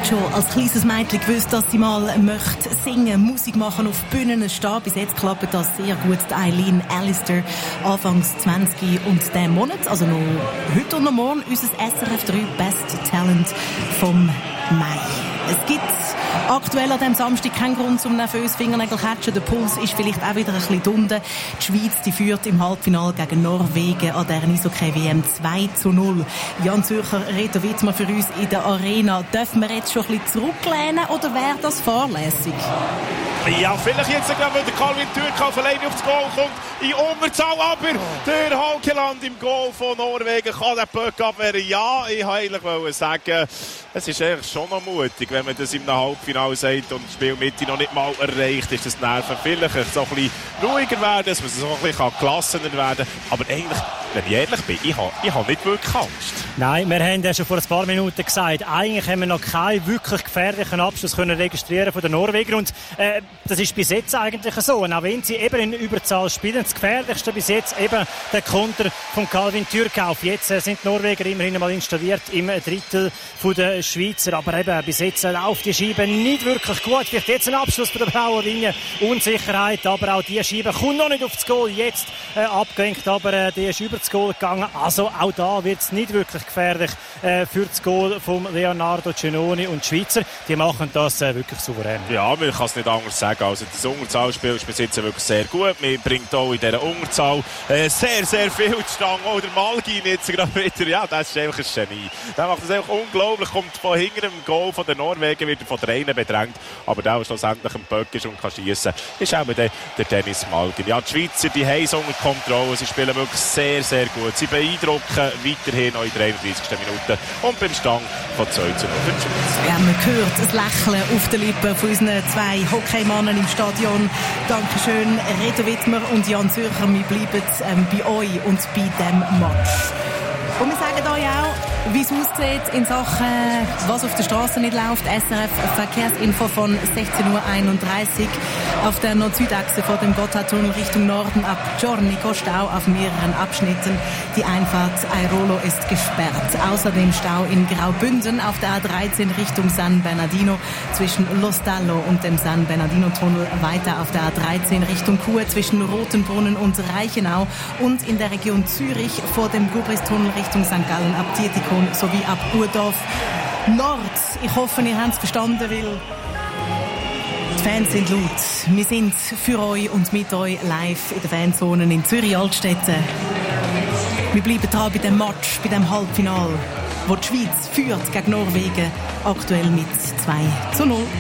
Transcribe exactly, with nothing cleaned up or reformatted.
schon als kleines Mädchen gewusst, dass sie mal möchte singen, Musik machen, auf Bühnen stehen. Bis jetzt klappt das sehr gut. Eileen Allister, anfangs zwanzig und diesen Monat, also noch heute und noch morgen, unser S R F drei Best Talent vom Mai. Es gibt aktuell an diesem Samstag keinen Grund zum nervös Fingernägel catchen. Der Puls ist vielleicht auch wieder ein bisschen dunter. Die Schweiz, die führt im Halbfinale gegen Norwegen an der Eishockey-W M zwei zu null. Jan Zürcher, Reto Wittmer für uns in der Arena. Dürfen wir jetzt schon ein bisschen zurücklehnen oder wäre das fahrlässig? Ja, vielleicht jetzt gerade, weil der Calvin Türkhoff alleine aufs Goal kommt. In Unterzahl aber der Haukeland im Goal von Norwegen kann den Puck abwehren. Ja, ich wollte eigentlich sagen, es ist eigentlich schon noch mutig, wenn man das im Halbfinale sagt und das Spielmitte noch nicht mal erreicht, ist das Nerven vielleicht so ein bisschen ruhiger werden, dass man so ein bisschen gelassener werden kann. Aber eigentlich, wenn ich ehrlich bin, ich habe, ich habe nicht wirklich Angst. Nein, wir haben ja schon vor ein paar Minuten gesagt, eigentlich haben wir noch keinen wirklich gefährlichen Abschluss können registrieren von den Norwegern. Und äh, das ist bis jetzt eigentlich so. Und auch wenn sie eben in Überzahl spielen, das Gefährlichste bis jetzt eben der Konter von Calvin Türkhoff. Jetzt äh, sind die Norweger immerhin mal installiert im Drittel von der Schweizer. Aber eben bis jetzt äh, läuft die Scheibe nicht wirklich gut. Vielleicht jetzt ein Abschluss bei der blauen Linie. Unsicherheit, aber auch die Scheibe kommt noch nicht aufs Goal. Jetzt äh, abgelenkt, aber äh, die ist über das Goal gegangen. Also auch da wird es nicht wirklich gefährlich äh, für das Goal von Leonardo Cenoni. Und die Schweizer, die machen das äh, wirklich souverän. Ja, man kann es nicht anders sagen. Also das Unterzahlspiel ist bis jetzt wirklich sehr gut. Man bringt auch in dieser Unterzahl äh, sehr, sehr viel zustande. Auch der Malgin jetzt gerade wieder. Ja, das ist einfach ein Genie. Der macht das einfach unglaublich. Kommt von hinter dem Goal von den Norwegen, wird von der einen bedrängt. Aber der, der schlussendlich im Böck ist und kann schiessen, ist auch der, der Dennis Malgin. Ja, die Schweizer, die haben es unter Kontrolle. Sie spielen wirklich sehr, sehr gut. Sie beeindrucken weiterhin noch in der einunddreißigsten Minute und beim Stand von zwei zu null für die Schweiz. Ja, man hört ein Lächeln auf den Lippen von unseren zwei Hockeymannen im Stadion. Dankeschön, Reto Wittmer und Jan Zürcher. Wir bleiben ähm, bei euch und bei diesem Match. Und wir sagen euch auch, wie es aussieht in Sachen, was auf der Straße nicht läuft. S R F Verkehrsinfo von sechzehn Uhr einunddreißig. Auf der Nord-Süd-Achse vor dem Gotthardtunnel Richtung Norden ab Giornico Stau auf mehreren Abschnitten. Die Einfahrt Airolo ist gesperrt. Außerdem Stau in Graubünden auf der A dreizehn Richtung San Bernardino zwischen Lo Stallo und dem San Bernardino-Tunnel. Weiter auf der A dreizehn Richtung Chur zwischen Rotenbrunnen und Reichenau und in der Region Zürich vor dem Gubris-Tunnel Richtung Sankt Gallen ab Dietikon sowie ab Urdorf Nord. Ich hoffe, ihr habt es verstanden, weil die Fans sind laut. Wir sind für euch und mit euch live in den Fanzonen in Zürich-Altstetten. Wir bleiben dran bei dem Match, bei dem Halbfinale, wo die Schweiz führt gegen Norwegen, aktuell mit zwei zu null.